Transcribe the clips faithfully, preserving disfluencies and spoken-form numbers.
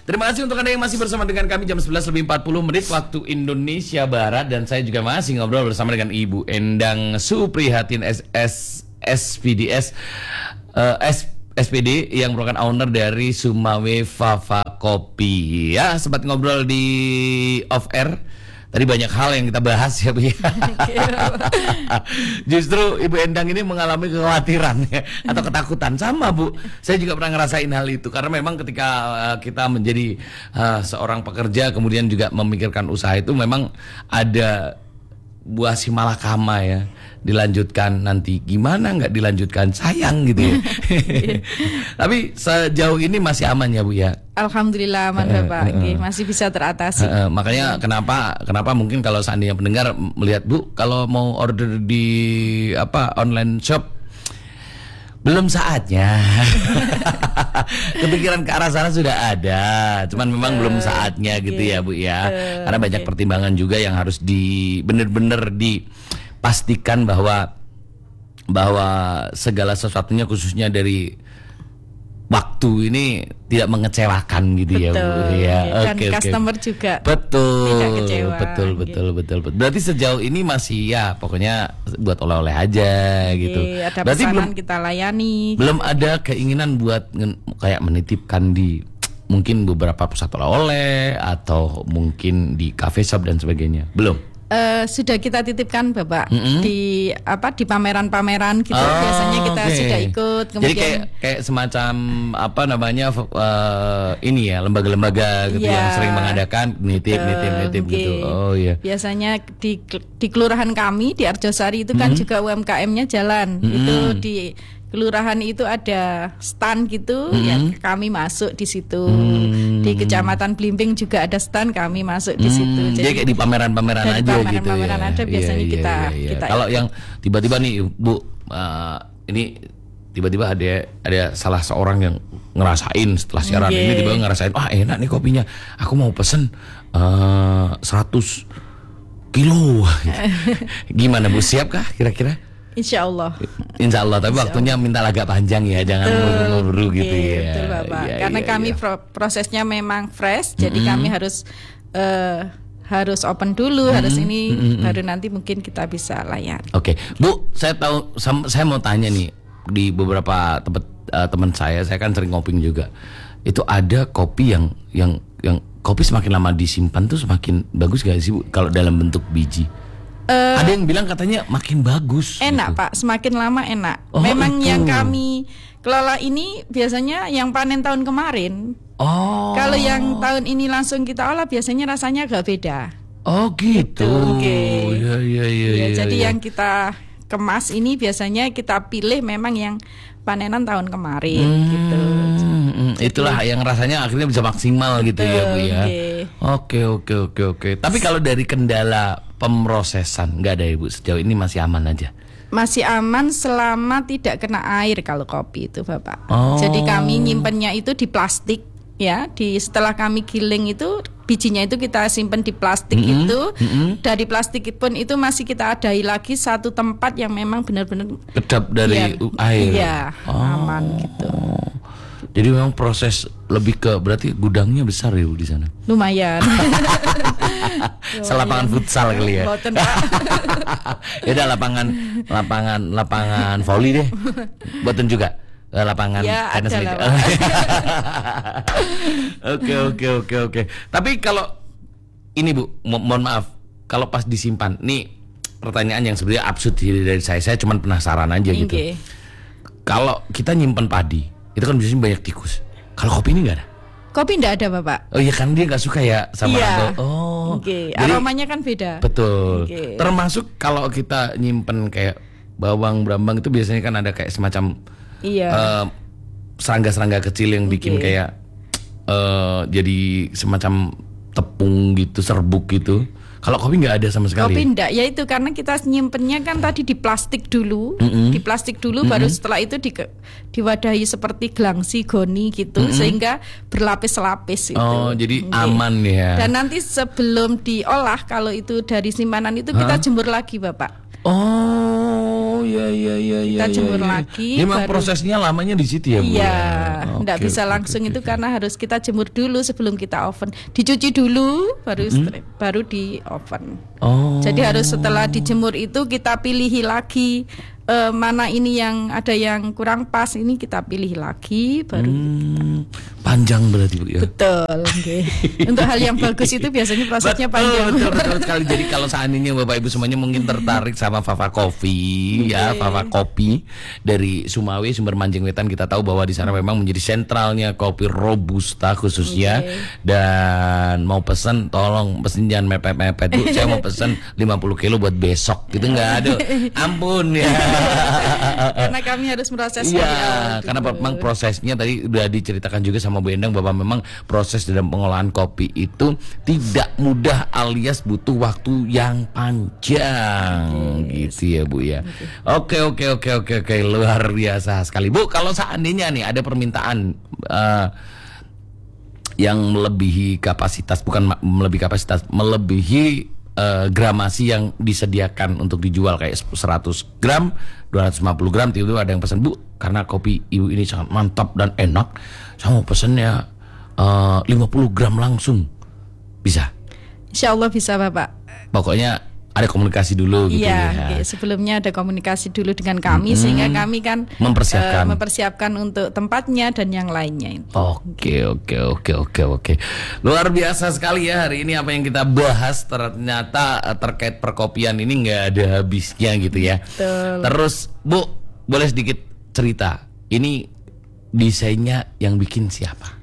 Terima kasih untuk Anda yang masih bersama dengan kami jam sebelas lebih empat puluh menit waktu Indonesia Barat. Dan saya juga masih ngobrol bersama dengan Ibu Endang Suprihatin S S S P D S uh, S S P D yang merupakan owner dari Sumawe Fava Kopi. Ya, sempat ngobrol di off air. Tadi banyak hal yang kita bahas ya Bu ya. Justru Ibu Endang ini mengalami kekhawatiran ya, atau ketakutan. Sama Bu, saya juga pernah ngerasain hal itu. Karena memang ketika uh, kita menjadi uh, seorang pekerja kemudian juga memikirkan usaha itu, memang ada buah si malakama ya. Dilanjutkan nanti gimana, nggak dilanjutkan sayang gitu ya. Tapi sejauh ini masih aman ya Bu ya. Alhamdulillah aman uh, Bapak, uh, uh, masih bisa teratasi. Uh, uh, makanya kenapa kenapa mungkin kalau seandainya pendengar melihat Bu, kalau mau order di apa online shop belum saatnya. Kepikiran ke arah sana sudah ada, cuman memang uh, belum saatnya okay. gitu ya Bu ya. Uh, Karena banyak okay. pertimbangan juga yang harus di bener-bener di pastikan bahwa bahwa segala sesuatunya khususnya dari waktu ini tidak mengecewakan gitu. Betul, ya Bu ya. Dan okay, customer okay. juga betul tidak kecewa. Betul betul gitu. betul betul. Berarti sejauh ini masih ya pokoknya buat oleh-oleh aja okay, gitu. Ada Berarti pesanan belum kita layani. Belum ada keinginan buat kayak menitipkan di mungkin beberapa pusat oleh-oleh atau mungkin di cafe shop dan sebagainya. Belum. Uh, sudah kita titipkan Bapak mm-hmm. di apa di pameran-pameran gitu. Oh, biasanya kita okay. sudah ikut. Kemudian jadi kayak kayak semacam apa namanya uh, ini ya lembaga-lembaga gitu yeah. yang sering mengadakan nitip uh, nitip nitip okay. gitu. Oh iya. Yeah. Biasanya di di kelurahan kami di Arjosari itu kan mm-hmm. juga U M K M-nya jalan. Mm-hmm. Itu di kelurahan itu ada stand gitu, mm-hmm. ya kami masuk di situ. Mm-hmm. Di Kecamatan Blimbing juga ada stand, kami masuk di situ. Mm-hmm. Jadi kayak di pameran-pameran aja pameran, gitu pameran ya. ada biasanya yeah, kita. Yeah, yeah. kita Kalau yang tiba-tiba nih Bu, uh, ini tiba-tiba ada ada salah seorang yang ngerasain setelah siaran okay. ini tiba-tiba ngerasain, wah enak nih kopinya, aku mau pesen uh, seratus kilo. Gimana Bu, siap kah kira-kira? Insya Allah. Insya Allah, tapi Insya waktunya Allah. minta agak panjang ya, jangan buru-buru gitu iya, ya. Betul Bapak. Ya, Karena ya, kami ya. Pro- prosesnya memang fresh, mm-hmm. jadi kami harus uh, harus open dulu, mm-hmm. harus ini, mm-hmm. baru nanti mungkin kita bisa layan. Oke, okay. Bu, saya tahu, saya mau tanya nih, di beberapa tempat uh, teman saya, saya kan sering ngoping juga. Itu ada kopi yang yang yang kopi semakin lama disimpan tuh semakin bagus gak sih Bu? Kalau dalam bentuk biji? Uh, ada yang bilang katanya makin bagus. Enak gitu. Pak, semakin lama enak. Oh, memang itu. Yang kami kelola ini biasanya yang panen tahun kemarin. Oh. Kalau yang tahun ini langsung kita olah biasanya rasanya agak beda. Oh gitu. Oke. Okay. Ya, ya, ya, ya, ya, jadi ya. yang kita kemas ini biasanya kita pilih memang yang panenan tahun kemarin hmm, gitu. Hmm, itulah yang rasanya akhirnya bisa maksimal gitu ya Bu ya. Oke oke oke oke. Tapi kalau dari kendala pemrosesan nggak ada ya Bu, sejauh ini masih aman aja? Masih aman selama tidak kena air kalau kopi itu Bapak. Oh. Jadi kami nyimpennya itu di plastik ya. Di setelah kami giling itu bijinya itu kita simpan di plastik mm-hmm. itu. Mm-hmm. Dari plastik pun itu masih kita adai lagi satu tempat yang memang benar-benar kedap dari ya, air. Iya, oh. aman gitu. Jadi memang proses lebih ke berarti gudangnya besar ya Bu di sana. Lumayan. Selapangan futsal kali ya. Ya udah lapangan lapangan lapangan voli deh. Boten juga lapangan ya, tenis. Oke oke oke oke. Tapi kalau ini Bu, mo- mohon maaf kalau pas disimpan. Nih pertanyaan yang sebenarnya absurd dari saya. Saya cuma penasaran aja gitu. Okay. Kalau kita nyimpan padi, itu kan biasanya banyak tikus. Kalau kopi ini nggak ada? Kopi nggak ada Bapak. Oh iya kan dia nggak suka ya sama iya. atau oh. Okay. Jadi, aromanya kan beda. Betul. Okay. Termasuk kalau kita nyimpen kayak bawang brambang itu biasanya kan ada kayak semacam iya. uh, serangga-serangga kecil yang bikin okay. kayak uh, jadi semacam tepung gitu, serbuk gitu. Kalau kopi nggak ada sama sekali. Kopi enggak, ya itu karena kita nyimpennya kan tadi di plastik dulu, mm-hmm. di plastik dulu, mm-hmm. baru setelah itu di, diwadahi seperti gelangsi, goni gitu, mm-hmm. sehingga berlapis-lapis itu. Oh, jadi okay. aman ya. Dan nanti sebelum diolah, kalau itu dari simpanan itu kita huh? jemur lagi, Bapak. Oh, Oh iya iya iya kita iya, jemur iya. lagi. Memang baru, prosesnya lamanya di situ ya Bu. Iya, ya? enggak Oke, bisa oke, langsung oke, itu oke. karena harus kita jemur dulu sebelum kita oven. Dicuci dulu baru strip, baru di oven. Oh. Jadi harus setelah dijemur itu kita pilihi lagi eh, mana ini yang ada yang kurang pas, ini kita pilih lagi baru. Hmm, panjang berarti Bu ya. Betul, oke. Untuk hal yang bagus itu biasanya prosesnya Betul, panjang. betul, betul sekali. Jadi kalau seandainya Bapak Ibu semuanya mungkin tertarik sama Fafa Coffee ya, Fafa Kopi dari Sumawe, Sumber Manjing Wetan, kita tahu bahwa di sana memang menjadi sentralnya kopi robusta khususnya. Oke. Dan mau pesen tolong pesen jangan mepet-mepet Bu. Saya mau pesen lima puluh kilo buat besok gitu enggak, aduh. Ampun ya. Karena kami harus merasa dari awal Iya, dulu. karena memang prosesnya tadi udah diceritakan juga sama Bu Endang bahwa memang proses dalam pengolahan kopi itu tidak mudah alias butuh waktu yang panjang, gitu ya Bu ya. Oke oke oke oke oke luar biasa sekali Bu. Kalau seandainya nih ada permintaan eh, yang melebihi kapasitas, bukan ma- melebihi kapasitas, melebihi eh, gramasi yang disediakan untuk dijual kayak seratus gram, dua ratus lima puluh gram, itu ada yang pesan, Bu, karena kopi Ibu ini sangat mantap dan enak, saya mau pesennya eh, lima puluh gram langsung. Bisa? Insya Allah bisa Bapak. Pokoknya ada komunikasi dulu gitu Iya, ya. oke. Sebelumnya ada komunikasi dulu dengan kami sehingga kami kan Mempersiapkan. eh, mempersiapkan untuk tempatnya dan yang lainnya. Oke oke oke oke oke luar biasa sekali ya hari ini apa yang kita bahas. Ternyata eh, terkait perkopian ini nggak ada habisnya gitu ya. Betul. Terus Bu, boleh sedikit cerita, ini desainnya yang bikin siapa?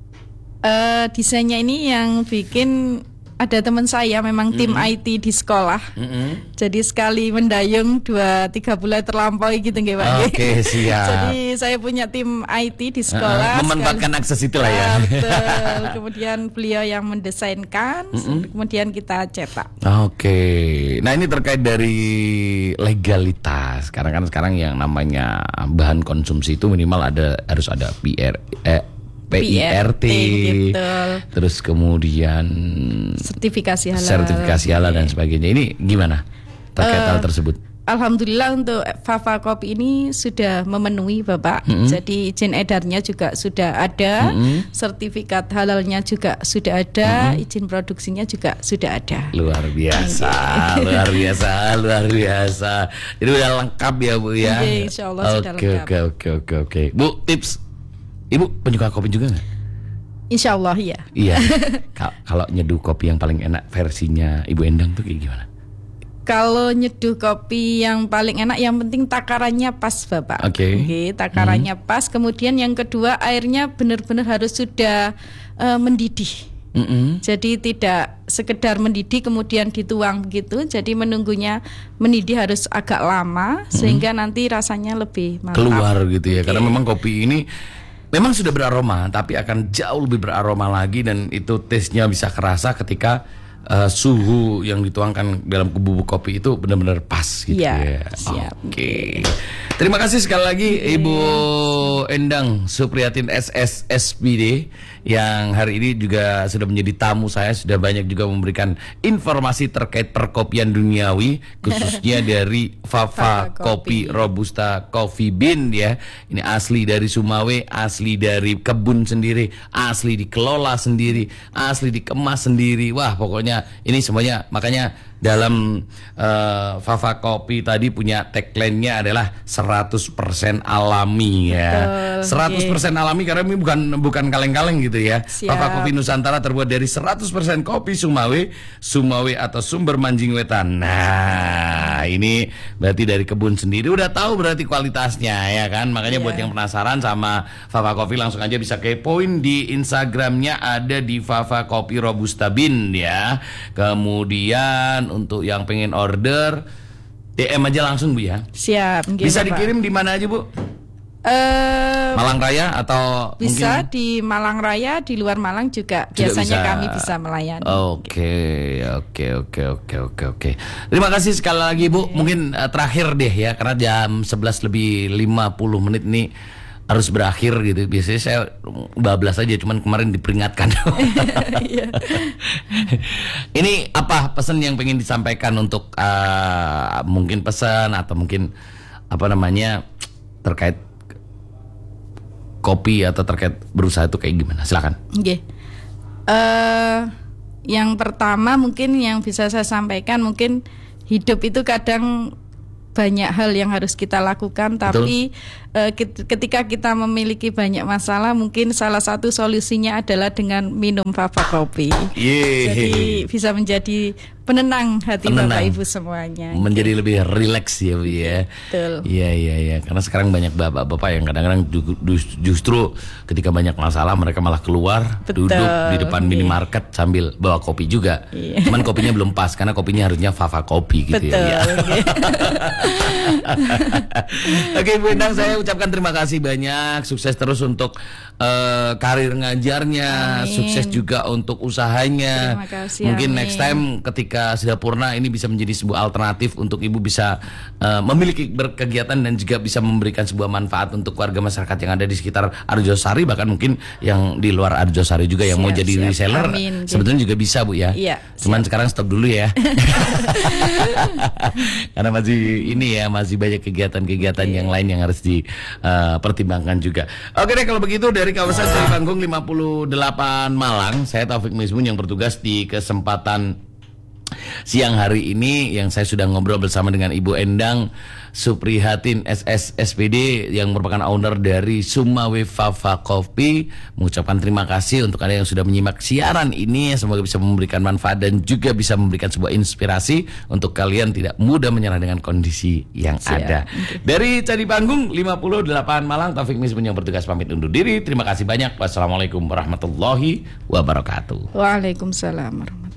Eh, desainnya ini yang bikin ada teman saya memang tim I T di sekolah. Jadi sekali mendayung dua tiga bulan terlampaui gitu nggih Pak. Oke, siap. Jadi saya punya tim I T di sekolah. Uh, memanfaatkan sekali- akses itulah ya. Ah, betul. Kemudian beliau yang mendesainkan, kemudian kita cetak. Oke, nah ini terkait dari legalitas. Karena kan sekarang yang namanya bahan konsumsi itu minimal ada harus ada P R eh, P I R T, betul. terus kemudian Sertifikasi halal. sertifikasi halal dan sebagainya. Ini gimana terkait hal tersebut? Alhamdulillah untuk Fafa Kopi ini sudah memenuhi Bapak. Jadi izin edarnya juga sudah ada, sertifikat halalnya juga sudah ada, izin produksinya juga sudah ada. Luar biasa, luar biasa, luar biasa. Jadi udah lengkap ya Bu ya. Oke, insya Allah sudah Oke lengkap. oke oke oke oke. Bu, tips. Ibu penyuka kopi juga nggak? Insya Allah ya. Iya. Ka- Kalau nyeduh kopi yang paling enak versinya Ibu Endang tuh kayak gimana? Kalau nyeduh kopi yang paling enak, yang penting takarannya pas Bapak. Oke. Takarannya pas. Kemudian yang kedua airnya benar-benar harus sudah eh, mendidih. Mm-mm. Jadi tidak sekedar mendidih kemudian dituang begitu. Jadi menunggunya mendidih harus agak lama sehingga nanti rasanya lebih mantap. Keluar gitu ya. Karena memang kopi ini memang sudah beraroma, tapi akan jauh lebih beraroma lagi dan itu taste-nya bisa kerasa ketika uh, suhu yang dituangkan dalam bubuk kopi itu benar-benar pas gitu Iya, ya. siap. Oke. Terima kasih sekali lagi Ibu Endang Supriyatin S S S P D yang hari ini juga sudah menjadi tamu saya, sudah banyak juga memberikan informasi terkait perkopian duniawi khususnya dari Fafa Fafa Kopi Kopi. Robusta Coffee Bean ya. Ini asli dari Sumawe, asli dari kebun sendiri, asli dikelola sendiri, asli dikemas sendiri. Wah, pokoknya ini semuanya, makanya dalam uh, Fafa Kopi tadi punya tagline-nya adalah seratus persen alami ya. Betul, seratus persen alami karena ini bukan bukan kaleng-kaleng gitu ya. Siap. Fafa Kopi Nusantara terbuat dari seratus persen kopi Sumawe, Sumawe atau Sumber Manjing Wetan. Nah, ini berarti dari kebun sendiri, udah tahu berarti kualitasnya ya kan. Makanya Iya. buat yang penasaran sama Fafa Kopi langsung aja bisa kepoin di Instagramnya, ada di Fafa Kopi Robusta Bean ya. Kemudian untuk yang pengen order D M aja langsung Bu ya. Siap. nggih, Bisa Bapak. dikirim di mana aja Bu? Eh, Malang Raya atau bisa mungkin? di Malang Raya, di luar Malang juga, Juga biasanya bisa. kami bisa melayani. Oke, oke, oke, oke, oke, oke. Terima kasih sekali lagi Bu. Mungkin uh, terakhir deh ya, karena jam sebelas lebih lima puluh menit nih harus berakhir gitu. Biasanya saya bablas aja, cuman kemarin diperingatkan. Iya. Ini apa pesan yang pengen disampaikan untuk uh, mungkin pesan atau mungkin apa namanya terkait kopi atau terkait berusaha itu kayak gimana? Silakan. Oke. Uh, yang pertama mungkin yang bisa saya sampaikan, mungkin hidup itu kadang banyak hal yang harus kita lakukan, tapi uh, ketika kita memiliki banyak masalah, mungkin salah satu solusinya adalah dengan minum Fafa Kopi. Yeay. Jadi bisa menjadi penenang hati penenang. Bapak Ibu semuanya. Menjadi gitu. Lebih rileks ya Bu ya. Betul. Iya iya iya. Karena sekarang banyak bapak-bapak yang kadang-kadang justru ketika banyak masalah mereka malah keluar, Betul. duduk di depan okay. minimarket sambil bawa kopi juga. Iya. Cuman kopinya belum pas karena kopinya harusnya Fafa Kopi gitu. Betul, ya. Okay. Oke Bu Endang, saya ucapkan terima kasih banyak, sukses terus untuk uh, karir ngajarnya, amin. Sukses juga untuk usahanya. Terima kasih, mungkin amin. Next time ketika sudah purna ini bisa menjadi sebuah alternatif untuk Ibu bisa uh, memiliki berkegiatan dan juga bisa memberikan sebuah manfaat untuk warga masyarakat yang ada di sekitar Arjosari, bahkan mungkin yang di luar Arjosari juga yang siap, mau jadi siap. reseller amin. Sebetulnya juga bisa Bu ya. Iya, cuman siap. Sekarang stop dulu ya. Karena masih ini ya, masih banyak kegiatan-kegiatan okay. yang lain yang harus dipertimbangkan uh, juga. Oke deh, kalau begitu dari kawasan Calipanggung lima puluh delapan Malang, saya Taufik Mismun yang bertugas di kesempatan siang hari ini, yang saya sudah ngobrol bersama dengan Ibu Endang Suprihatin S S S P D yang merupakan owner dari Sumawe Fafa Kopi. Mengucapkan terima kasih untuk Anda yang sudah menyimak siaran ini. Semoga bisa memberikan manfaat dan juga bisa memberikan sebuah inspirasi untuk kalian tidak mudah menyerah dengan kondisi yang Siap. ada. Okay. Dari Calipanggung lima puluh delapan Malang, Taufik Mismun yang bertugas pamit undur diri. Terima kasih banyak. Wassalamualaikum warahmatullahi wabarakatuh. Waalaikumsalam warahmatullahi wabarakatuh.